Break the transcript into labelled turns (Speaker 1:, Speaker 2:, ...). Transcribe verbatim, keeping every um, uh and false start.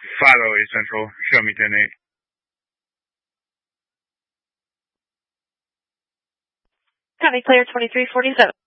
Speaker 1: five oh eight Central, show me ten eight.
Speaker 2: Copy, player twenty-three forty-seven.